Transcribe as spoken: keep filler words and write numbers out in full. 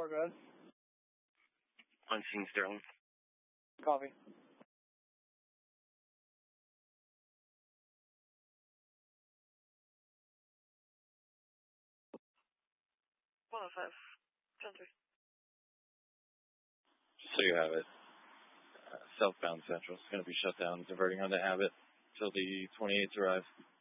four, go ahead. Unseen Sterling. Copy. one oh five, ten three. Just so you have it, uh, southbound Central is going to be shut down, diverting onto Abbott till the twenty-eights arrive.